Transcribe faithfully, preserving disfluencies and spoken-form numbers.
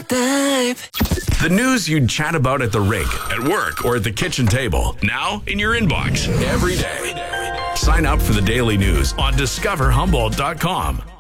type. The news you'd chat about at the rink, at work, or at the kitchen table. Now in your inbox every day. Sign up for the daily news on discover humboldt dot com.